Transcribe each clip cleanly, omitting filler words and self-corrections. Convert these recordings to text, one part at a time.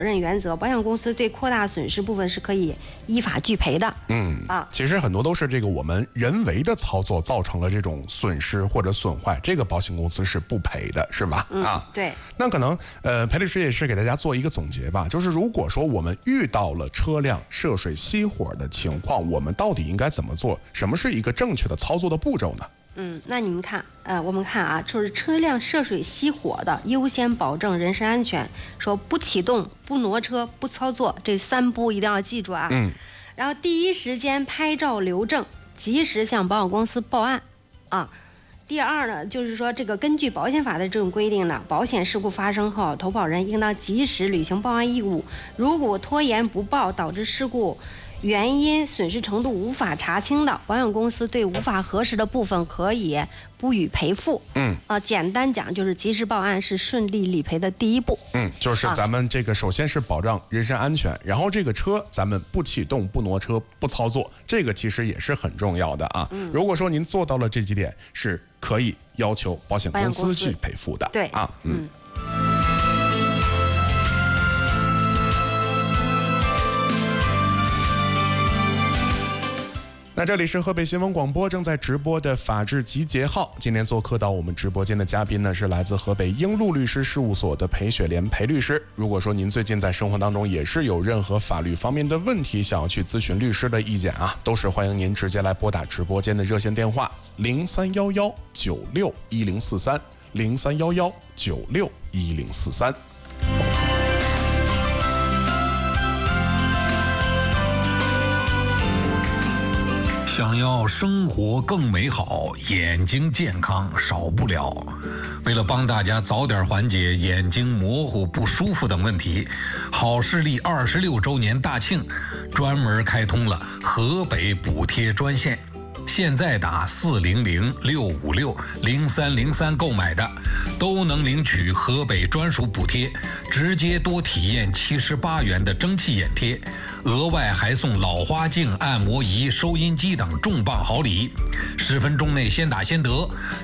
任原则，保险公司对扩大损失部分是可以依法拒赔的。 其实很多都是这个我们人为的操作造成了这种损失或者损坏，这个保险公司是不赔的，是吧？ 对。 那可能裴律师也是给大家做一个总结吧，就是如果说我们遇到了车辆涉水熄火的情况，我们到底应该怎么做？什么是一个正确的操作的步骤呢？ 那你们看，我们看啊，就是车辆涉水熄火的，优先保证人身安全。说不启动、不挪车、不操作，这3步一定要记住啊。然后第一时间拍照留证，及时向保险公司报案啊。第二呢，就是说这个根据保险法的这种规定呢，保险事故发生后，投保人应当及时履行报案义务。如果拖延不报导致事故原因损失程度无法查清的，保险公司对无法核实的部分可以不予赔付。简单讲就是及时报案是顺利理赔的第一步。 就是咱们这个首先是保障人身安全，然后这个车咱们不启动、不挪车、不操作，这个其实也是很重要的啊。如果说您做到了这几点，是可以要求保险公司去赔付的。 对啊，那这里是河北新闻广播正在直播的法治集结号，今天做客到我们直播间的嘉宾呢是来自河北英路律师事务所的裴雪莲裴律师。如果说您最近在生活当中也是有任何法律方面的问题想要去咨询律师的意见啊，都是欢迎您直接来拨打直播间的热线电话03119610430311961043。 想要生活更美好，眼睛健康少不了。为了帮大家早点缓解眼睛模糊不舒服等问题，好视力26周年大庆专门开通了河北补贴专线。现在打400-656-0303购买的，都能领取河北专属补贴，直接多体验78元的蒸汽眼贴，额外还送老花镜、按摩仪、收音机等重磅好礼。10分钟内先打先得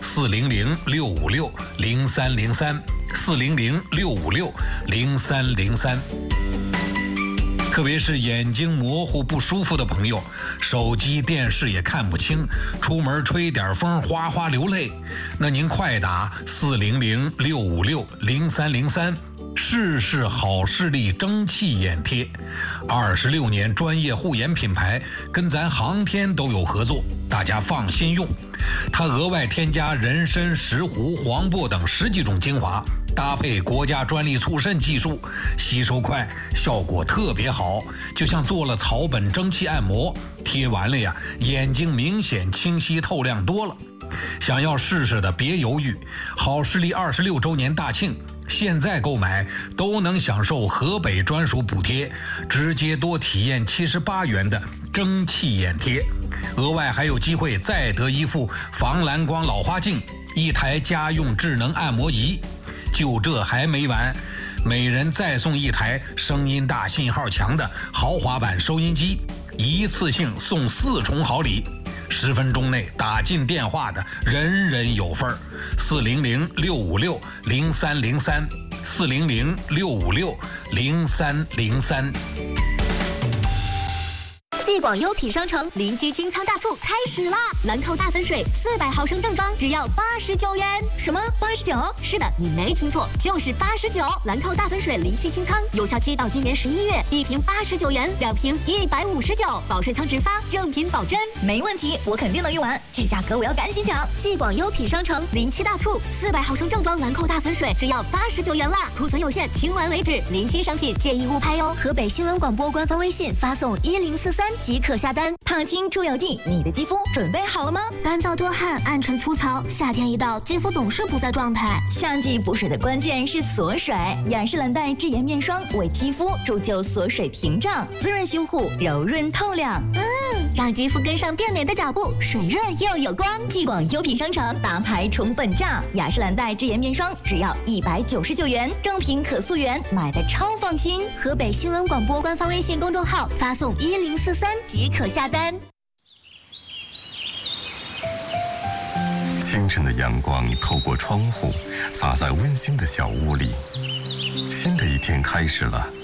，400-656-0303，400-656-0303。特别是眼睛模糊不舒服的朋友，手机电视也看不清，出门吹点风哗哗流泪，那您快打400-656-0303，试试好视力蒸汽眼贴。26年专业护眼品牌，跟咱航天都有合作，大家放心用。它额外添加人参、石斛、黄柏等10几种精华，搭配国家专利促渗技术，吸收快，效果特别好，就像做了草本蒸汽按摩，贴完了呀，眼睛明显清晰透亮多了。想要试试的别犹豫，好视力26周年大庆，现在购买都能享受河北专属补贴，直接多体验78元的蒸汽眼贴，额外还有机会再得一副防蓝光老花镜，1台家用智能按摩仪。就这还没完，每人再送1台声音大、信号强的豪华版收音机，一次性送4重好礼。10分钟内打进电话的，人人有份儿。400-656-0303，400-656-0303。 继广优品商城临期清仓大促开始啦！兰蔻大粉水400毫升正装只要89元。什么89？是的，你没听错，就是89。兰蔻大粉水临期清仓，有效期到今年11月，1瓶89元，2瓶159，保税仓直发，正品保真。 没问题，我肯定能用完，这价格我要赶紧抢！ 继广优品商城临期大促，400毫升正装兰蔻大粉水只要89元啦，库存有限，清完为止，临期商品建议勿拍哟。河北新闻广播官方微信发送1043即可下单。 胖青出游记，你的肌肤准备好了吗？ 干燥多汗，暗沉粗糙，夏天一到，肌肤总是不在状态。 夏季补水的关键是锁水，雅诗兰黛智颜面霜为肌肤铸就锁水屏障，滋润修护，柔润透亮。 让肌肤跟上变美的脚步，水润又有光。 继广优品商城大牌宠本价，雅诗兰黛智颜面霜只要199元，正品可溯源，买的超放心。 河北新闻广播官方微信公众号发送1043即可下单。 清晨的阳光透过窗户洒在温馨的小屋里，新的一天开始了。